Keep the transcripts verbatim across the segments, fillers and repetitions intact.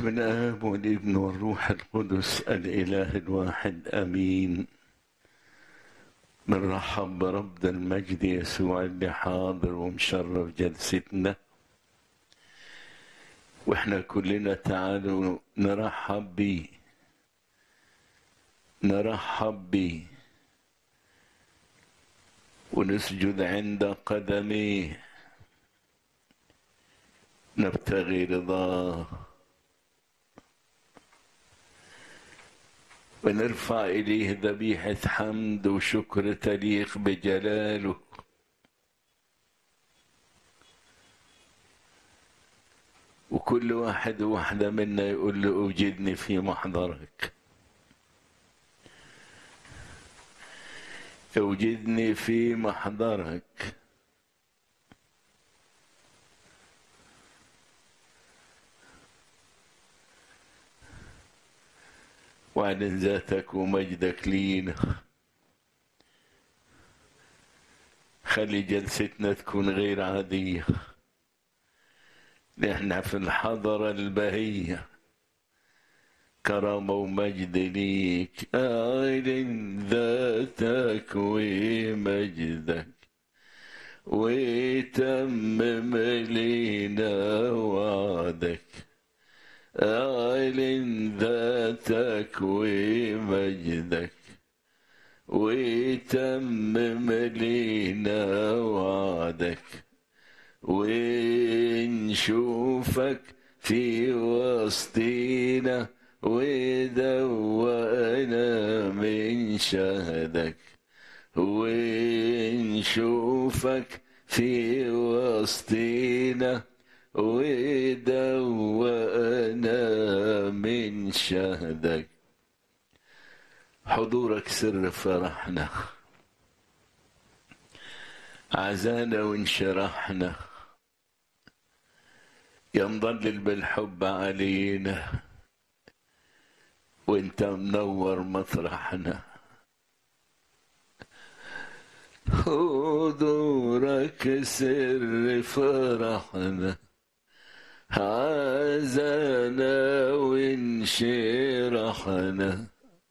باسم الآب والابن والروح القدس الإله الواحد آمين. بنرحب برب المجد يسوع اللي حاضر ومشرف جلستنا، واحنا كلنا تعالوا نرحب بيه نرحب بيه ونسجد عند قدميه، نبتغي رضاه ونرفع إليه ذبيحة حمد وشكر تليق بجلاله. وكل واحد وواحدة منا يقول له أوجدني في محضرك، أوجدني في محضرك. واعلن ذاتك ومجدك لينا. خلي جلستنا تكون غير عادية، نحن في الحضرة البهية. كرامة ومجد ليك، أعلن ذاتك ومجدك وتمم لينا وعدك. أعلن ذاتك ومجدك وتمم لينا وعدك، ونشوفك في وسطينا ودوقنا من شهدك. ونشوفك في وسطينا ودوقنا من شهدك. حضورك سر فرحنا، عزانا وانشرحنا، ينضلل بالحب علينا وانت منور مطرحنا. حضورك سر فرحنا، عزانا وانشرحنا.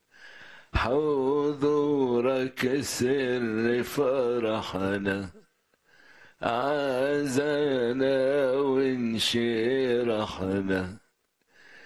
حضورك سر فرحنا، عزانا وانشرحنا.